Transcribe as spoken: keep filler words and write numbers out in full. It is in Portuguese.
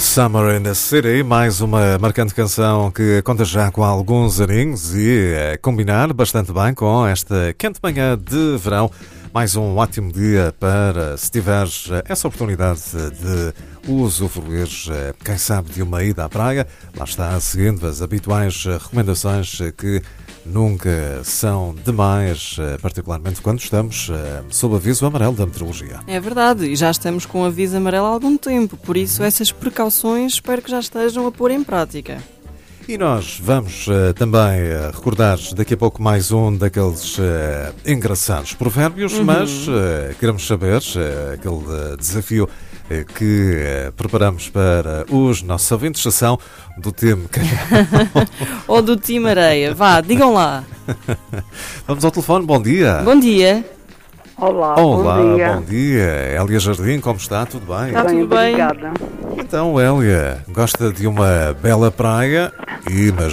Summer in the City, mais uma marcante canção que conta já com alguns aninhos e a combinar bastante bem com esta quente manhã de verão. Mais um ótimo dia para, se tiveres essa oportunidade de usufruir, quem sabe, de uma ida à praia. Lá está, seguindo as habituais recomendações que nunca são demais, particularmente quando estamos sob aviso amarelo da meteorologia. É verdade, e já estamos com aviso amarelo há algum tempo, por isso essas precauções espero que já estejam a pôr em prática. E nós vamos uh, também uh, recordar daqui a pouco mais um daqueles uh, engraçados provérbios, uhum. mas uh, queremos saber uh, aquele uh, desafio uh, que uh, preparamos para os nossos ouvintes, são do time ou do time areia. Vá, digam lá. Vamos ao telefone, bom dia. Bom dia. Olá, Olá, bom dia. bom dia. Hélia Jardim, como está? Tudo bem? Está tudo bem. Obrigada. Então, Hélia, gosta de uma bela praia e, mas